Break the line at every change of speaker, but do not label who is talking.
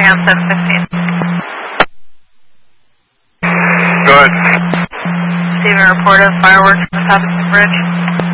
on 715.
Good.
Receiving a report of fireworks on the top of the bridge.